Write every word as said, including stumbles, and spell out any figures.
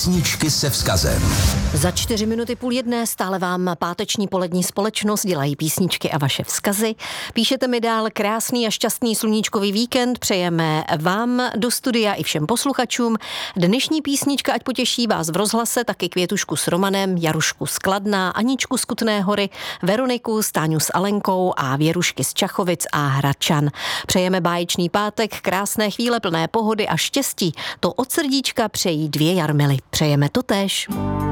Písničky se vzkazem. Za čtyři minuty půl jedné stále vám páteční polední společnost dělají písničky a vaše vzkazy. Píšete mi dál krásný a šťastný sluníčkový víkend. Přejeme vám do studia i všem posluchačům. Dnešní písnička ať potěší vás v rozhlase, taky Květušku s Romanem, Jarušku z Kladna, Aničku z Kutné Hory, Veroniku, Stáňu s Alenkou a Věrušky z Čachovic a Hradčan. Přejeme báječný pátek, krásné chvíle plné pohody a štěstí. To od srdíčka přejí dvě Jarmily. Přejeme to též.